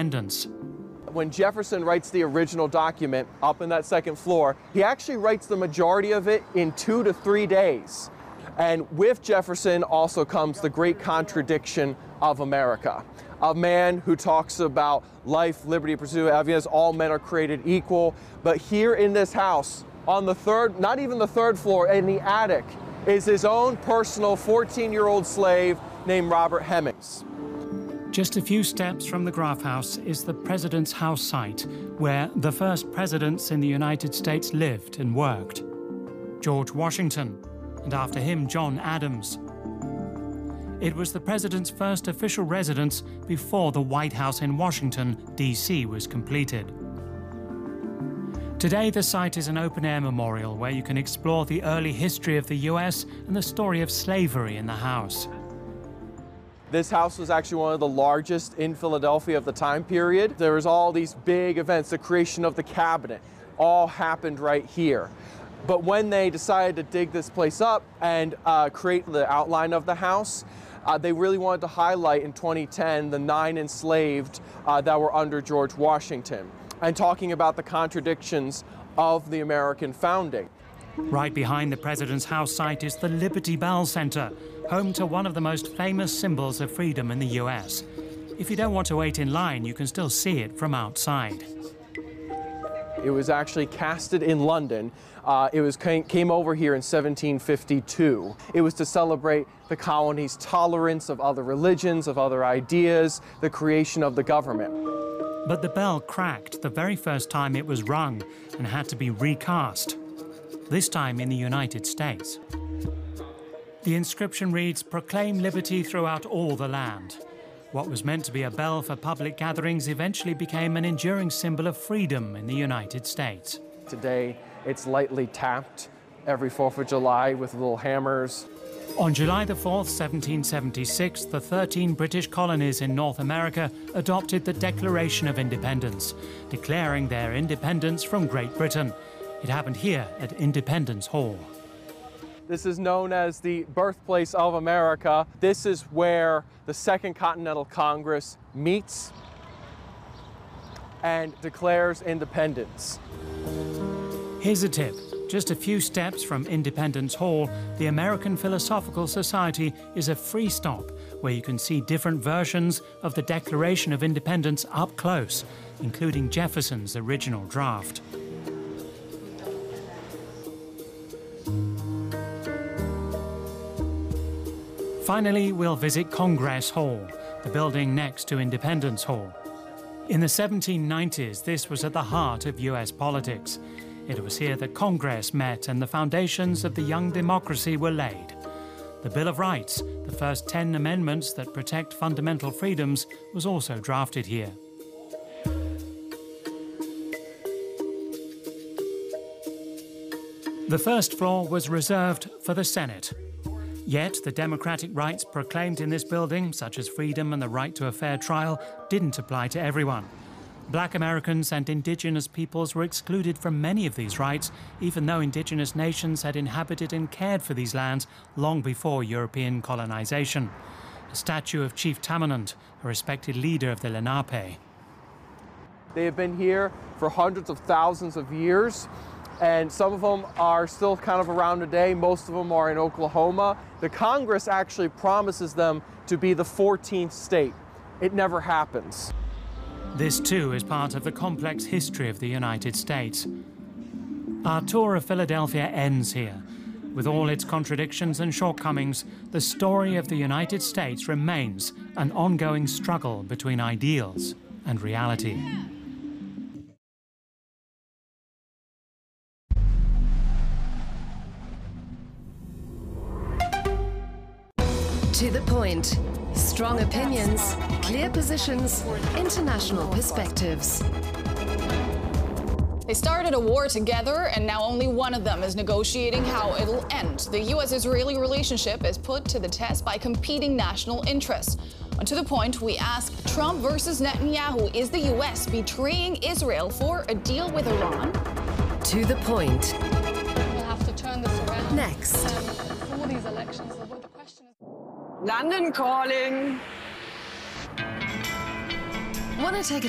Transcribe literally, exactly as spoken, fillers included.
independence. When Jefferson writes the original document up in that second floor, he actually writes the majority of it in two to three days. And with Jefferson also comes the great contradiction of America. A man who talks about life, liberty, pursuit of happiness, all men are created equal. But here in this house, on the third, not even the third floor, in the attic, is his own personal fourteen-year-old slave named Robert Hemings. Just a few steps from the Graf House is the President's House site, where the first presidents in the United States lived and worked. George Washington, and after him, John Adams. It was the President's first official residence before the White House in Washington, D C was completed. Today, the site is an open-air memorial where you can explore the early history of the U S and the story of slavery in the house. This house was actually one of the largest in Philadelphia of the time period. There was all these big events, the creation of the cabinet, all happened right here. But when they decided to dig this place up and uh, create the outline of the house, uh, they really wanted to highlight in twenty ten the nine enslaved uh, that were under George Washington, and talking about the contradictions of the American founding. Right behind the President's House site is the Liberty Bell Center, home to one of the most famous symbols of freedom in the U S. If you don't want to wait in line, you can still see it from outside. It was actually casted in London. Uh, it was came, came over here in seventeen fifty-two. It was to celebrate the colony's tolerance of other religions, of other ideas, the creation of the government. But the bell cracked the very first time it was rung and had to be recast, this time in the United States. The inscription reads, "Proclaim liberty throughout all the land." What was meant to be a bell for public gatherings eventually became an enduring symbol of freedom in the United States. Today, it's lightly tapped every fourth of July with little hammers. On July the fourth, seventeen seventy-six, the thirteen British colonies in North America adopted the Declaration of Independence, declaring their independence from Great Britain. It happened here at Independence Hall. This is known as the birthplace of America. This is where the Second Continental Congress meets and declares independence. Here's a tip. Just a few steps from Independence Hall, the American Philosophical Society is a free stop where you can see different versions of the Declaration of Independence up close, including Jefferson's original draft. Finally, we'll visit Congress Hall, the building next to Independence Hall. In the seventeen nineties, this was at the heart of U S politics. It was here that Congress met and the foundations of the young democracy were laid. The Bill of Rights, the first ten amendments that protect fundamental freedoms, was also drafted here. The first floor was reserved for the Senate. Yet the democratic rights proclaimed in this building, such as freedom and the right to a fair trial, didn't apply to everyone. Black Americans and indigenous peoples were excluded from many of these rights, even though indigenous nations had inhabited and cared for these lands long before European colonization. A statue of Chief Tamenund, a respected leader of the Lenape. They have been here for hundreds of thousands of years, and some of them are still kind of around today. Most of them are in Oklahoma. The Congress actually promises them to be the fourteenth state. It never happens. This, too, is part of the complex history of the United States. Our tour of Philadelphia ends here. With all its contradictions and shortcomings, the story of the United States remains an ongoing struggle between ideals and reality. To the point. Strong opinions, clear positions, international perspectives. They started a war together, and now only one of them is negotiating how it'll end. The U S-Israeli relationship is put to the test by competing national interests. And to the point, we ask Trump versus Netanyahu, is the U S betraying Israel for a deal with Iran? To the point. We'll have to turn this around. Next. Um, for these elections, the question is... London calling. Want to take a